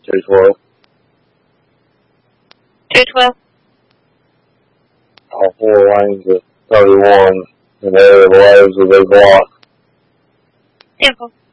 212. 212. All 4 lanes at 31 in the area of the waves will be blocked. 10-4.